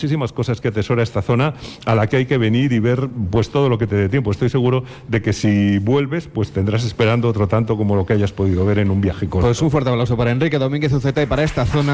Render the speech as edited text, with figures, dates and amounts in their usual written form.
muchísimas cosas que atesora esta zona, a la que hay que venir y ver pues todo lo que te dé tiempo. Estoy seguro de que si vuelves, pues tendrás esperando otro tanto como lo que hayas podido ver en un viaje corto. Pues un fuerte aplauso para Enrique Domínguez Uceta y para esta zona